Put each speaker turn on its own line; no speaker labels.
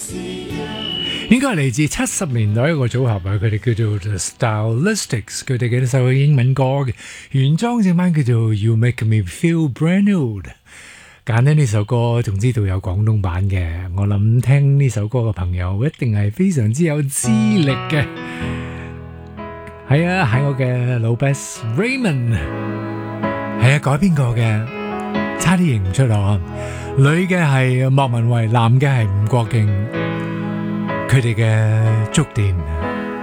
應該係嚟自70年代一個組合啊，佢哋叫做 The Stylistics， 佢哋嘅一首英文歌嘅原裝正版叫做 You Make Me Feel Brand New。揀呢首歌，仲知道有廣東版嘅，我諗聽呢首歌嘅朋友一定係非常之有資歷嘅。係啊，喺我嘅老 best Raymond， 係啊，改編過嘅，差啲認唔出我。女嘅係莫文蔚，男嘅係吳國敬，佢哋嘅觸電。